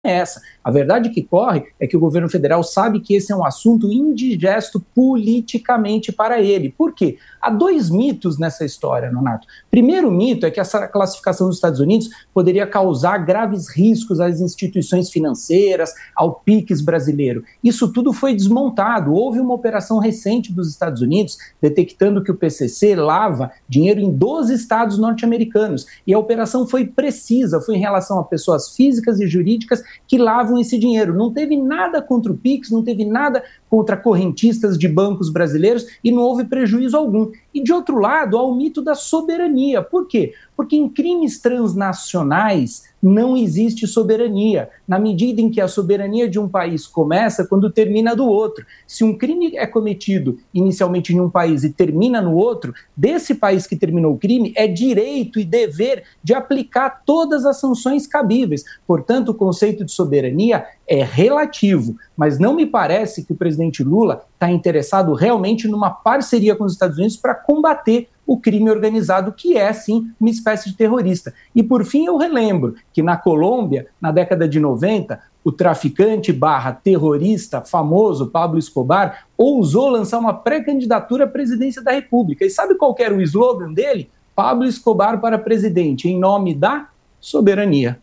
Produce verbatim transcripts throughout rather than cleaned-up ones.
é essa. A verdade que corre é que o governo federal sabe que esse é um assunto indigesto politicamente para ele. Por quê? Há dois mitos nessa história, Nonato. Primeiro mito é que essa classificação dos Estados Unidos poderia causar graves riscos às instituições financeiras, ao PIX brasileiro. Isso tudo foi desmontado. Houve uma operação recente dos Estados Unidos detectando que o P C C lava dinheiro em doze estados norte-americanos. E a operação foi precisa, foi em relação a pessoas físicas e jurídicas que lavam esse dinheiro. Não teve nada contra o PIX, não teve nada contra correntistas de bancos brasileiros e não houve prejuízo algum. E, de outro lado, há o mito da soberania. Por quê? Porque em crimes transnacionais não existe soberania, na medida em que a soberania de um país começa quando termina do outro. Se um crime é cometido inicialmente em um país e termina no outro, desse país que terminou o crime é direito e dever de aplicar todas as sanções cabíveis. Portanto, o conceito de soberania é relativo, mas não me parece que o presidente Lula está interessado realmente numa parceria com os Estados Unidos para combater o crime organizado, que é, sim, uma espécie de terrorista. E, por fim, eu relembro que na Colômbia, na década de noventa, o traficante barra terrorista famoso Pablo Escobar ousou lançar uma pré-candidatura à presidência da República. E sabe qual que era o slogan dele? Pablo Escobar para presidente, em nome da soberania.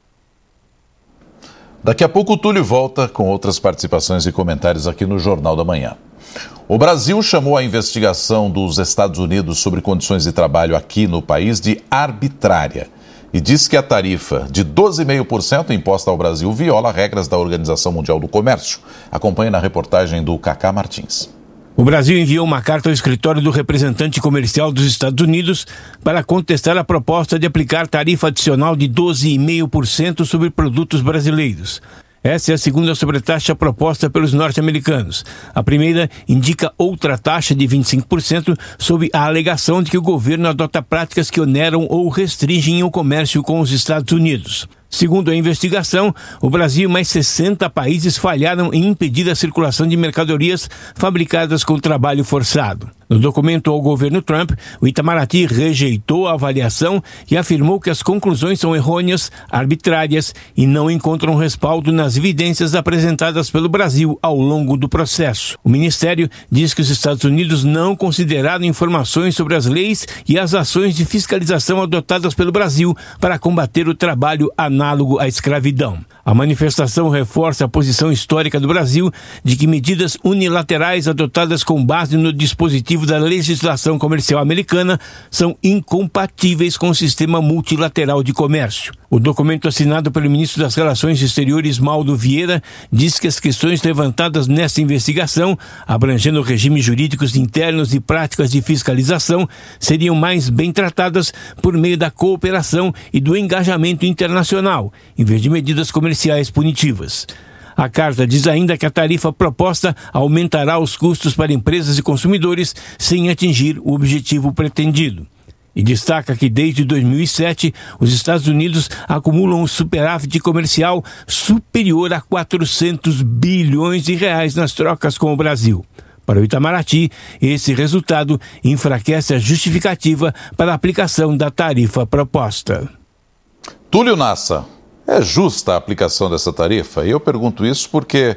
Daqui a pouco o Túlio volta com outras participações e comentários aqui no Jornal da Manhã. O Brasil chamou a investigação dos Estados Unidos sobre condições de trabalho aqui no país de arbitrária e diz que a tarifa de doze vírgula cinco por cento imposta ao Brasil viola regras da Organização Mundial do Comércio. Acompanhe na reportagem do Cacá Martins. O Brasil enviou uma carta ao escritório do representante comercial dos Estados Unidos para contestar a proposta de aplicar tarifa adicional de doze vírgula cinco por cento sobre produtos brasileiros. Essa é a segunda sobretaxa proposta pelos norte-americanos. A primeira indica outra taxa de vinte e cinco por cento sob a alegação de que o governo adota práticas que oneram ou restringem o comércio com os Estados Unidos. Segundo a investigação, o Brasil e mais sessenta países falharam em impedir a circulação de mercadorias fabricadas com trabalho forçado. No documento ao governo Trump, o Itamaraty rejeitou a avaliação e afirmou que as conclusões são errôneas, arbitrárias e não encontram respaldo nas evidências apresentadas pelo Brasil ao longo do processo. O Ministério diz que os Estados Unidos não consideraram informações sobre as leis e as ações de fiscalização adotadas pelo Brasil para combater o trabalho análogo à escravidão. A manifestação reforça a posição histórica do Brasil de que medidas unilaterais adotadas com base no dispositivo da legislação comercial americana são incompatíveis com o sistema multilateral de comércio. O documento assinado pelo ministro das Relações Exteriores, Mauro Vieira, diz que as questões levantadas nesta investigação, abrangendo regimes jurídicos internos e práticas de fiscalização, seriam mais bem tratadas por meio da cooperação e do engajamento internacional, em vez de medidas comerciais punitivas. A carta diz ainda que a tarifa proposta aumentará os custos para empresas e consumidores sem atingir o objetivo pretendido. E destaca que desde dois mil e sete, os Estados Unidos acumulam um superávit comercial superior a quatrocentos bilhões de reais nas trocas com o Brasil. Para o Itamaraty, esse resultado enfraquece a justificativa para a aplicação da tarifa proposta. Túlio Nassa, é justa a aplicação dessa tarifa? E eu pergunto isso porque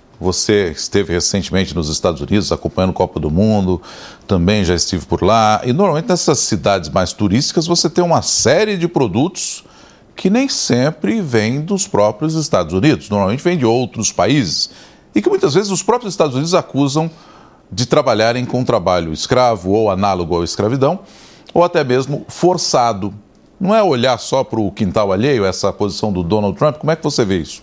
você esteve recentemente nos Estados Unidos acompanhando a Copa do Mundo, também já estive por lá, e normalmente nessas cidades mais turísticas você tem uma série de produtos que nem sempre vêm dos próprios Estados Unidos, normalmente vêm de outros países, e que muitas vezes os próprios Estados Unidos acusam de trabalharem com trabalho escravo ou análogo à escravidão, ou até mesmo forçado. Não é olhar só para o quintal alheio, essa posição do Donald Trump? Como é que você vê isso?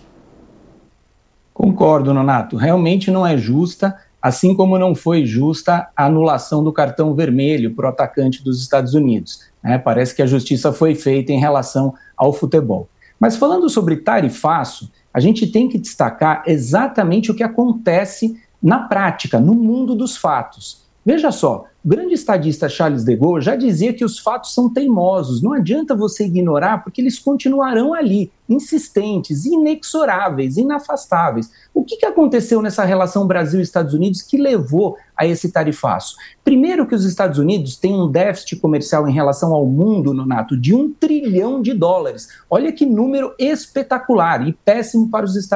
Concordo, Nonato. Realmente não é justa, assim como não foi justa a anulação do cartão vermelho para o atacante dos Estados Unidos. É, parece que a justiça foi feita em relação ao futebol. Mas falando sobre tarifaço, a gente tem que destacar exatamente o que acontece na prática, no mundo dos fatos. Veja só, O grande estadista Charles de Gaulle já dizia que os fatos são teimosos, não adianta você ignorar porque eles continuarão ali, insistentes, inexoráveis, inafastáveis. O que que aconteceu nessa relação Brasil-Estados Unidos que levou a esse tarifaço? Primeiro que os Estados Unidos têm um déficit comercial em relação ao mundo, Nonato, de um trilhão de dólares. Olha que número espetacular e péssimo para os Estados Unidos.